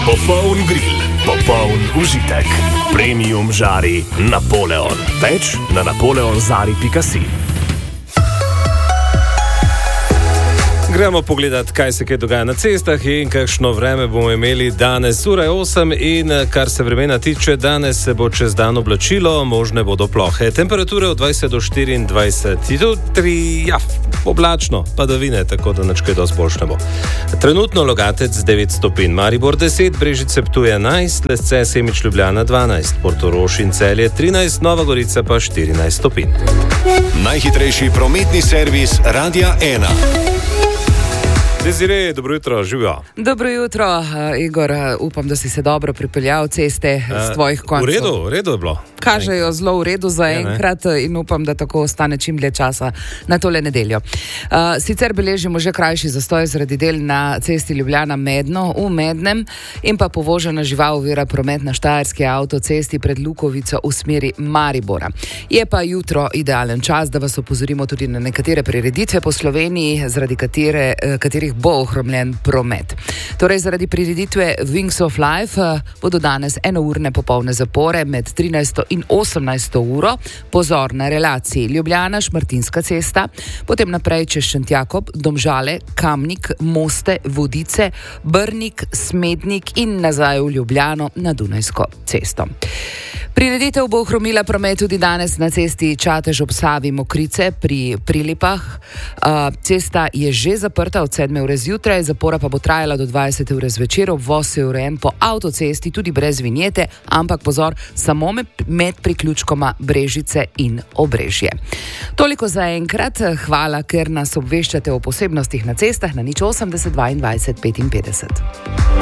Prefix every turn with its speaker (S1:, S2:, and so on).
S1: Popoln grill, popoln užitek. Premium žari Napoleon. Več na napoleonzari.si.
S2: Gremo pogledat, kaj se kaj dogaja na cestah in kakšno vreme bomo imeli danes. Ura je 8 in kar se vremena tiče, danes se bo čez dan oblačilo, možne bodo plohe. Temperature od 20 do 24, jutri, oblačno, padavine, tako da nič kaj dosti boljše ne bo. Trenutno Logatec 9 stopinj, Maribor 10, Brežice Ptuj 11, Lesce, Semič, Ljubljana 12, Portorož in Celje 13, Nova Gorica pa 14 stopinj.
S3: Najhitrejši prometni servis Radia 1.
S2: Desiree, dobro jutro, živijo.
S4: Dobro jutro, Igor, upam, da si se dobro pripeljal ceste z tvojih koncev.
S2: V redu je bilo.
S4: Kažejo zelo v redu za enkrat in upam, da tako ostane čim dlje časa na tole nedeljo. Sicer beležimo že krajši zastoj zaradi del na cesti Ljubljana-Medno v Mednem in pa povožena žival ovira promet na Štajerski avtocesti pred Lukovico v smeri Maribora. Je pa jutro idealen čas, da vas opozorimo tudi na nekatere prireditve po Sloveniji, zaradi katerih bo ohromljen promet. Torej, zaradi prireditve Wings of Life bodo danes enourne popolne zapore med 13. in 18. uro. Pozor na relaciji Ljubljana-Šmartinska cesta, potem naprej čez Šentjakob, Domžale, Kamnik, Moste, Vodice, Brnik, Smednik in nazaj v Ljubljano na Dunajsko cesto. Prireditev bo ohromila promet tudi danes na cesti Čatež ob Savi Mokrice pri Prilipah. Cesta je že zaprta od 7. ure zjutraj, zapora pa bo trajala do 20. ure zvečer. Obvoz je urejen po avtocesti tudi brez vinjete, ampak pozor, samo med priključkoma Brežice in Obrežje. Toliko za enkrat, hvala, ker nas obveščate o posebnostih na cestah na 080 22 55.